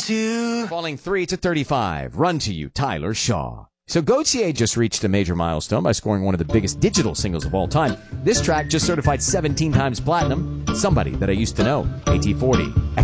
to. Falling 3 to 35. Run to You, Tyler Shaw. So Gautier just reached a major milestone by scoring one of the biggest digital singles of all time. This track just certified 17 times platinum. Somebody That I Used to Know, AT40.